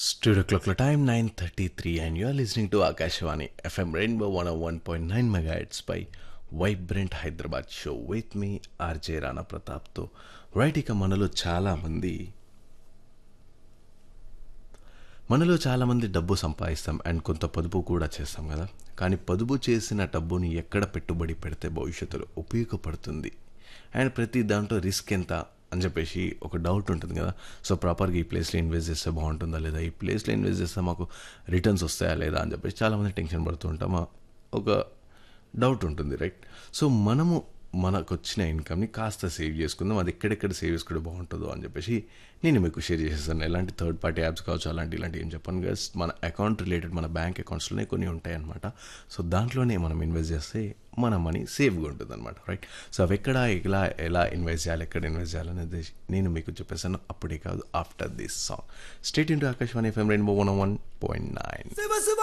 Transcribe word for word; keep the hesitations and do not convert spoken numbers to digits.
Studio clock time nine thirty-three and you are listening to Akashvani F M Rainbow one oh one point nine megahertz by Vibrant Hyderabad show with me R J Rana Pratap తో right ఇక మనలో చాలా మంది మనలో చాలా మంది డబ్బు సంపాదిస్తాం and కొంత పొదుపు కూడా చేస్తాం కదా కానీ పొదుపు చేసిన డబ్బుని ఎక్కడ పెట్టుబడి పెడితే భవిష్యత్తులో ఉపయోగపడుతుంది అండ్ ప్రతి దాంట్లో రిస్క్ ఎంత అని చెప్పేసి ఒక డౌట్ ఉంటుంది కదా. సో ప్రాపర్గా ఈ ప్లేస్లో ఇన్వెస్ట్ చేస్తే బాగుంటుందా లేదా, ఈ ప్లేస్లో ఇన్వెస్ట్ చేస్తే మాకు రిటర్న్స్ వస్తాయా లేదా అని చెప్పేసి చాలామంది టెన్షన్ పడుతూ ఉంటాం. ఒక డౌట్ ఉంటుంది రైట్. సో మనము మనకు వచ్చిన ఇన్కమ్ని కాస్త సేవ్ చేసుకుందాం, అది ఎక్కడెక్కడ సేవ్ చేసుకుంటే బాగుంటుందో అని చెప్పేసి నేను మీకు షేర్ చేసేస్తాను. ఎలాంటి థర్డ్ పార్టీ యాప్స్ కావచ్చు అలాంటి ఇలాంటి ఏం చెప్పాను గస్, మన అకౌంట్ రిలేటెడ్ మన బ్యాంక్ అకౌంట్స్లోనే కొన్ని ఉంటాయన్నమాట. సో దాంట్లోనే మనం ఇన్వెస్ట్ చేస్తే మన మనీ సేఫ్గా ఉంటుంది అనమాట రైట్. సో అవి ఎక్కడ ఎలా ఎలా ఇన్వెస్ట్ చేయాలి, ఎక్కడ ఇన్వెస్ట్ చేయాలనేది నేను మీకు చెప్పేసాను. అప్పుడే కాదు, after this song state into Akashvani FM rainbow one one point nine.